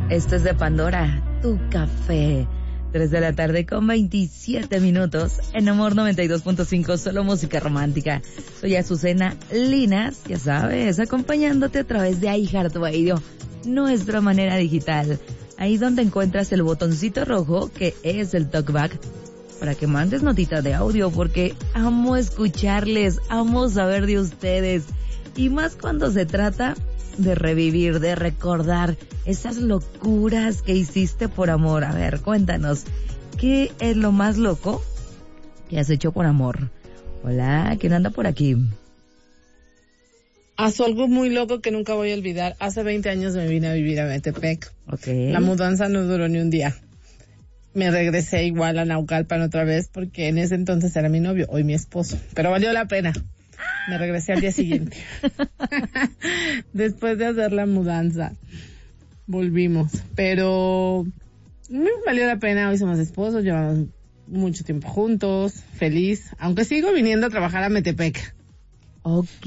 Esto es de Pandora, tu café. 3 de la tarde con 27 minutos en Amor 92.5, solo música romántica. Soy Azucena Linas, ya sabes, acompañándote a través de iHeartRadio, nuestra manera digital. Ahí donde encuentras el botoncito rojo que es el talkback para que mandes notita de audio, porque amo escucharles, amo saber de ustedes. Y más cuando se trata de revivir, de recordar esas locuras que hiciste por amor. A ver, cuéntanos, ¿qué es lo más loco que has hecho por amor? Hola, ¿quién anda por aquí? Pasó algo muy loco que nunca voy a olvidar. Hace 20 años me vine a vivir a Metepec. Okay. La mudanza no duró ni un día. Me regresé igual a Naucalpan otra vez porque en ese entonces era mi novio, hoy mi esposo. Pero valió la pena. Me regresé al día siguiente. Después de hacer la mudanza, volvimos. Pero valió la pena, hoy somos esposos, llevamos mucho tiempo juntos, feliz. Aunque sigo viniendo a trabajar a Metepec. Ok.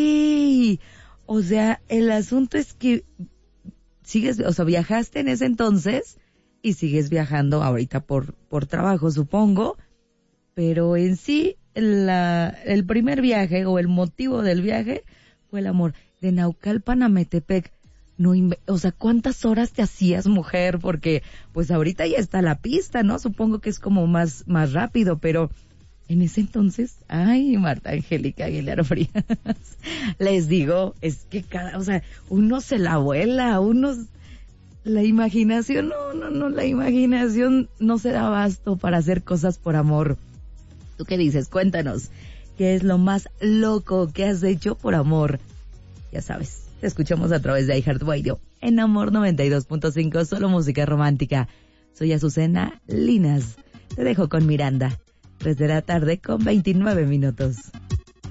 O sea, el asunto es que sigues, o sea, viajaste en ese entonces y sigues viajando ahorita por trabajo, supongo. Pero en sí, el primer viaje o el motivo del viaje fue el amor. De Naucalpan a Metepec, no, o sea, ¿cuántas horas te hacías, mujer? Porque pues ahorita ya está la pista, ¿no? Supongo que es como más rápido, pero en ese entonces, ay, Marta Angélica Aguilar Frías, les digo, es que uno se la vuela, la imaginación, no, la imaginación no se da abasto para hacer cosas por amor. ¿Tú qué dices? Cuéntanos, ¿qué es lo más loco que has hecho por amor? Ya sabes, te escuchamos a través de iHeartRadio en Amor 92.5, solo música romántica. Soy Azucena Linas. Te dejo con Miranda. 3 de la tarde con 29 minutos.